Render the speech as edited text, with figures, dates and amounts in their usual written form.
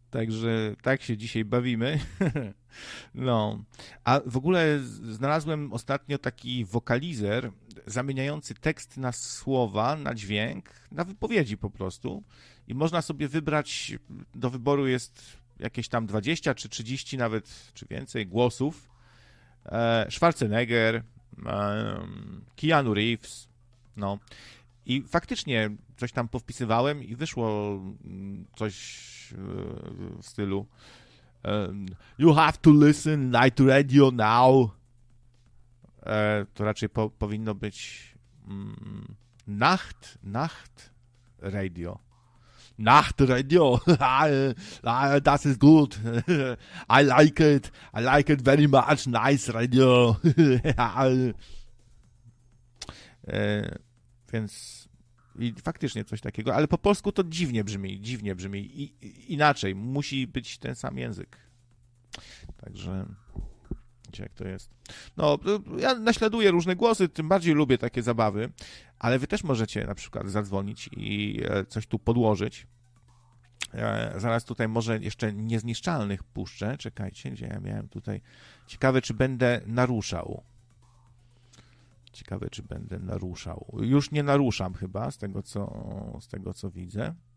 Także tak się dzisiaj bawimy. No. A w ogóle znalazłem ostatnio taki wokalizer zamieniający tekst na słowa, na dźwięk, na wypowiedzi po prostu. I można sobie wybrać, do wyboru jest jakieś tam 20 czy 30 nawet, czy więcej głosów. Schwarzenegger, Keanu Reeves, no. I faktycznie coś tam powpisywałem i wyszło coś w stylu You have to listen night radio now. To raczej powinno być Nacht Radio. Nacht Radio. Das ist gut. I like it. I like it very much. Nice radio. Więc i faktycznie coś takiego, ale po polsku to dziwnie brzmi. Inaczej, musi być ten sam język. Także wiecie, jak to jest. No, ja naśladuję różne głosy, tym bardziej lubię takie zabawy, ale wy też możecie na przykład zadzwonić i coś tu podłożyć. Zaraz tutaj może jeszcze Niezniszczalnych puszczę. Czekajcie, gdzie ja miałem tutaj. Ciekawe, czy będę naruszał. Już nie naruszam chyba, z tego co widzę.